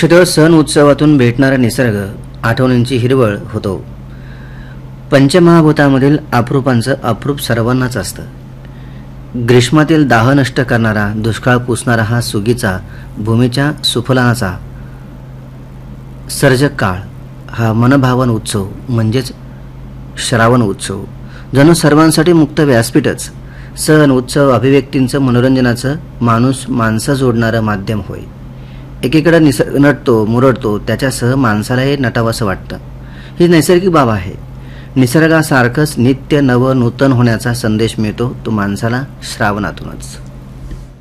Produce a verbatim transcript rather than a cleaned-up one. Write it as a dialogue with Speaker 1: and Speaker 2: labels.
Speaker 1: अक्षतः सण उत्सवातून भेटणारा निसर्ग आठवणींची हिरवळ होतो. पंचमहाभूतामधील अप्रूपांचं अप्रूप सर्वांनाच असतं. ग्रीष्मातील दाह नष्ट करणारा, दुष्काळ पुसणारा हा सुगीचा, भूमीच्या सुफलानाचा सर्जक काळ हा मनभावन उत्सव म्हणजेच श्रावण उत्सव जणू सर्वांसाठी मुक्त व्यासपीठच. सण उत्सव अभिव्यक्तींचं, मनोरंजनाचं, माणूस माणसं जोडणारं माध्यम होय. एकीकडे निसर्ग नटतो, मुरडतो, त्याच्यासह माणसालाही नटावंसं वाटतं. ही नैसर्गिक बाब आहे. निसर्गासारखंच नित्य नव नूतन होण्याचा संदेश मिळतो तो माणसाला श्रावणातूनच.